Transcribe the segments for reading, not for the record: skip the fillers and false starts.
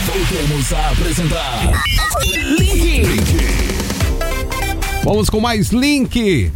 Voltamos a apresentar Link. Vamos com mais Link.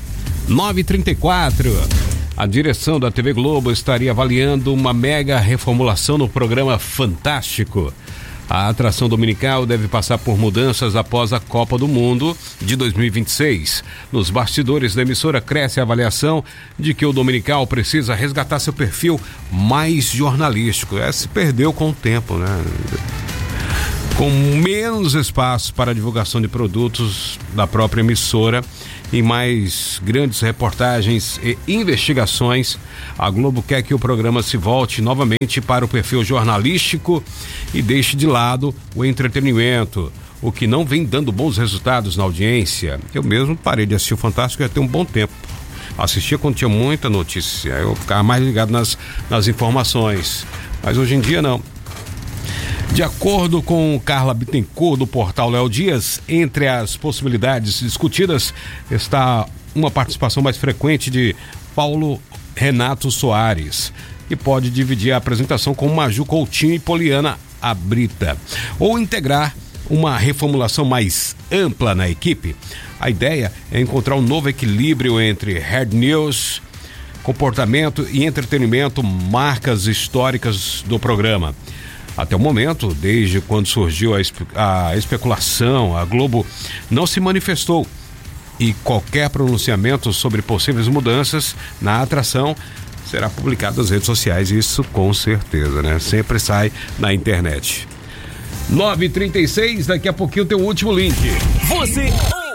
9h34. A direção da TV Globo estaria avaliando uma mega reformulação no programa Fantástico. A atração dominical deve passar por mudanças após a Copa do Mundo de 2026. Nos bastidores da emissora cresce a avaliação de que o dominical precisa resgatar seu perfil mais jornalístico. Se perdeu com o tempo, né? Com menos espaço para a divulgação de produtos da própria emissora e mais grandes reportagens e investigações, a Globo quer que o programa se volte novamente para o perfil jornalístico e deixe de lado o entretenimento, o que não vem dando bons resultados na audiência. Eu mesmo parei de assistir o Fantástico já tem um bom tempo. Assistia quando tinha muita notícia, eu ficava mais ligado nas informações, mas hoje em dia não. De acordo com Carla Bittencourt, do portal Léo Dias, entre as possibilidades discutidas está uma participação mais frequente de Paulo Renato Soares, que pode dividir a apresentação com Maju Coutinho e Poliana Abrita, ou integrar uma reformulação mais ampla na equipe. A ideia é encontrar um novo equilíbrio entre hard news, comportamento e entretenimento, marcas históricas do programa. Até o momento, desde quando surgiu a especulação, a Globo não se manifestou e qualquer pronunciamento sobre possíveis mudanças na atração será publicado nas redes sociais, isso com certeza, né? Sempre sai na internet. 9h36, daqui a pouquinho tem o último link. Você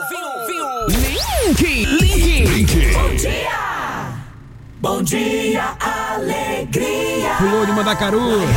ouviu Link. Bom dia! Bom dia, alegria! Pulou de Mandacaru.